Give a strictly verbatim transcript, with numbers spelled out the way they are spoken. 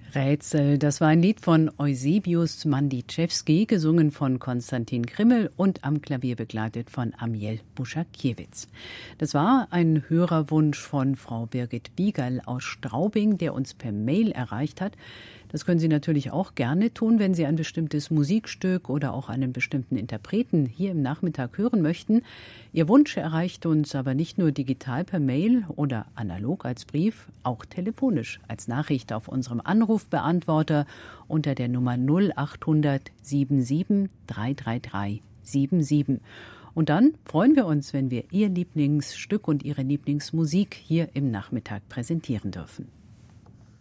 Rätsel, das war ein Lied von Eusebius Mandiczewski, gesungen von Konstantin Krimmel und am Klavier begleitet von Amiel Buschakiewicz. Das war ein Hörerwunsch von Frau Birgit Biegerl aus Straubing, der uns per Mail erreicht hat. Das können Sie natürlich auch gerne tun, wenn Sie ein bestimmtes Musikstück oder auch einen bestimmten Interpreten hier im Nachmittag hören möchten. Ihr Wunsch erreicht uns aber nicht nur digital per Mail oder analog als Brief, auch telefonisch als Nachricht auf unserem Anrufbeantworter unter der Nummer null achthundert siebenundsiebzig dreihundertdreiunddreißig siebenundsiebzig. Und dann freuen wir uns, wenn wir Ihr Lieblingsstück und Ihre Lieblingsmusik hier im Nachmittag präsentieren dürfen.